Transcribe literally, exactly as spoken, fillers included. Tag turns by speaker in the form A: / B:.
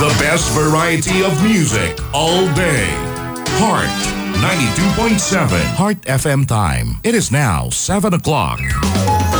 A: The best variety of music all day. Heart ninety-two point seven. Heart F M time. It is now seven o'clock.